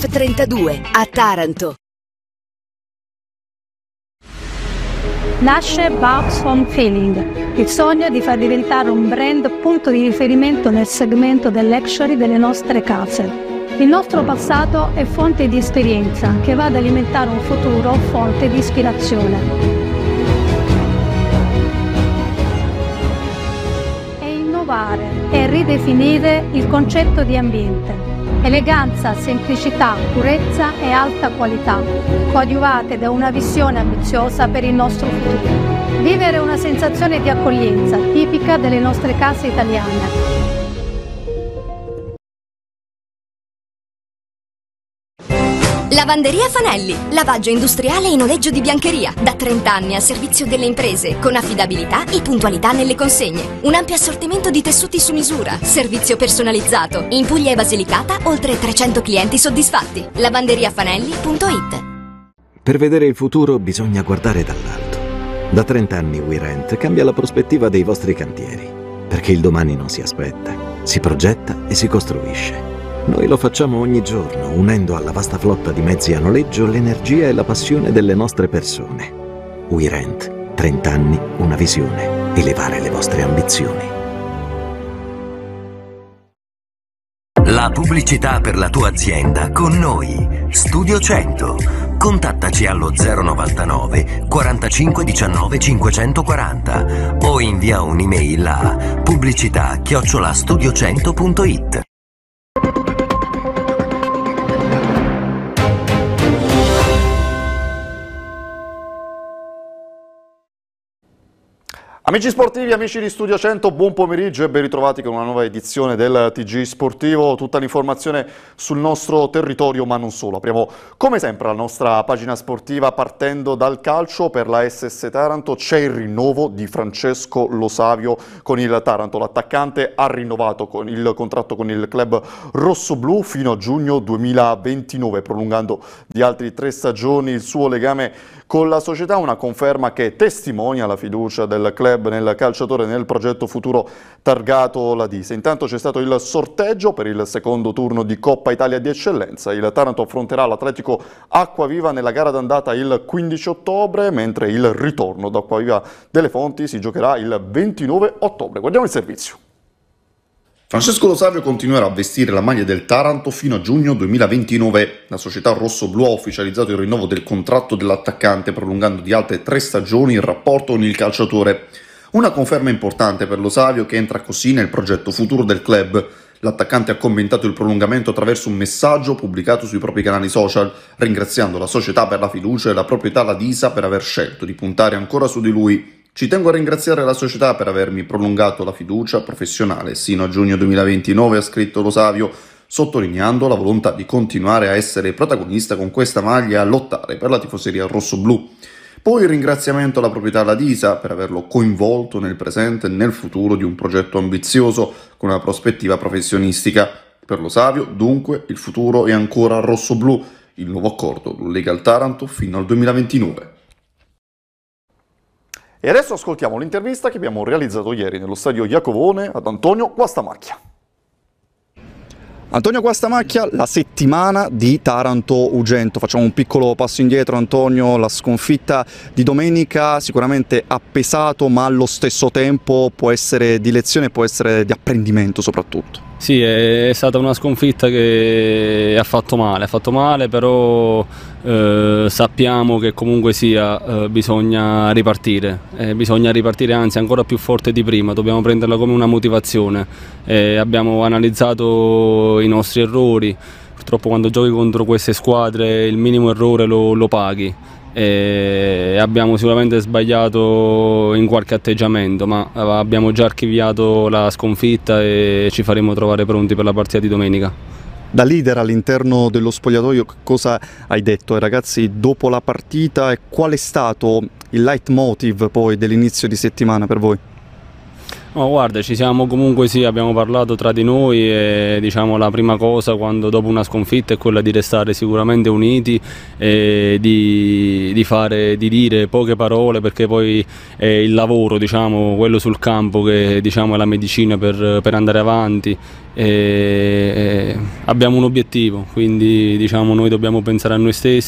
F32 a Taranto. Nasce Babs Home Feeling, il sogno di far diventare un brand punto di riferimento nel segmento dell'luxury delle nostre case. Il nostro passato è fonte di esperienza che va ad alimentare un futuro fonte di ispirazione. E innovare e ridefinire il concetto di ambiente. Eleganza, semplicità, purezza e alta qualità, coadiuvate da una visione ambiziosa per il nostro futuro. Vivere una sensazione di accoglienza tipica delle nostre case italiane. Lavanderia Fanelli, lavaggio industriale in noleggio di biancheria, da 30 anni a servizio delle imprese, con affidabilità e puntualità nelle consegne. Un ampio assortimento di tessuti su misura, servizio personalizzato. In Puglia e Basilicata, oltre 300 clienti soddisfatti. lavanderiafanelli.it. Per vedere il futuro bisogna guardare dall'alto. Da 30 anni WeRent cambia la prospettiva dei vostri cantieri, perché il domani non si aspetta, si progetta e si costruisce. Noi lo facciamo ogni giorno, unendo alla vasta flotta di mezzi a noleggio l'energia e la passione delle nostre persone. WeRent, 30 anni, una visione, elevare le vostre ambizioni. La pubblicità per la tua azienda con noi. Studio 100. Contattaci allo 099 45 19 540 o invia un'email a pubblicità@studio100.it. Amici sportivi, amici di Studio 100, buon pomeriggio e ben ritrovati con una nuova edizione del TG Sportivo. Tutta l'informazione sul nostro territorio, ma non solo. Apriamo come sempre la nostra pagina sportiva partendo dal calcio. Per la SS Taranto c'è il rinnovo di Francesco Lo Savio con il Taranto. L'attaccante ha rinnovato con il contratto con il club rossoblu fino a giugno 2029, prolungando di altri 3 stagioni il suo legame con la società, una conferma che testimonia la fiducia del club nel calciatore e nel progetto futuro targato la Disa. Intanto c'è stato il sorteggio per il secondo turno di Coppa Italia di Eccellenza. Il Taranto affronterà l'Atletico Acquaviva nella gara d'andata il 15 ottobre, mentre il ritorno da Acquaviva delle Fonti si giocherà il 29 ottobre. Guardiamo il servizio. Francesco Lo Savio continuerà a vestire la maglia del Taranto fino a giugno 2029. La società rossoblu ha ufficializzato il rinnovo del contratto dell'attaccante, prolungando di altre 3 stagioni il rapporto con il calciatore. Una conferma importante per Lo Savio, che entra così nel progetto futuro del club. L'attaccante ha commentato il prolungamento attraverso un messaggio pubblicato sui propri canali social, ringraziando la società per la fiducia e la proprietà La Disa per aver scelto di puntare ancora su di lui. Ci tengo a ringraziare la società per avermi prolungato la fiducia professionale sino a giugno 2029, ha scritto Lo Savio, sottolineando la volontà di continuare a essere protagonista con questa maglia e a lottare per la tifoseria rossoblu. Poi il ringraziamento alla proprietà La Disa per averlo coinvolto nel presente e nel futuro di un progetto ambizioso con una prospettiva professionistica. Per Lo Savio, dunque, il futuro è ancora rossoblu. Il nuovo accordo lo lega al Taranto fino al 2029. E adesso ascoltiamo l'intervista che abbiamo realizzato ieri nello stadio Iacovone ad Antonio Guastamacchia. Antonio Guastamacchia, la settimana di Taranto-Ugento. Facciamo un piccolo passo indietro, Antonio. La sconfitta di domenica sicuramente ha pesato, ma allo stesso tempo può essere di lezione, può essere di apprendimento soprattutto. Sì, è stata una sconfitta che ha fatto male, però sappiamo che comunque sia bisogna ripartire, anzi ancora più forte di prima, dobbiamo prenderla come una motivazione. Abbiamo analizzato i nostri errori, purtroppo quando giochi contro queste squadre il minimo errore lo paghi. Abbiamo sicuramente sbagliato in qualche atteggiamento, ma abbiamo già archiviato la sconfitta e ci faremo trovare pronti per la partita di domenica. Da leader all'interno dello spogliatoio, cosa hai detto ai ragazzi dopo la partita e qual è stato il leitmotiv poi dell'inizio di settimana per voi? No, guarda, ci siamo comunque abbiamo parlato tra di noi e diciamo la prima cosa dopo una sconfitta è quella di restare sicuramente uniti e di dire poche parole, perché poi è il lavoro, diciamo, quello sul campo che diciamo è la medicina per andare avanti. E abbiamo un obiettivo, quindi diciamo noi dobbiamo pensare a noi stessi.